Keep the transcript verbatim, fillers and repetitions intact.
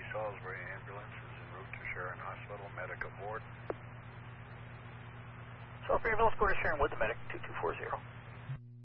Salisbury ambulance is en route to Sharon Hospital. Medic aboard. Salisbury ambulance, go to Sharon with the medic, two two four zero.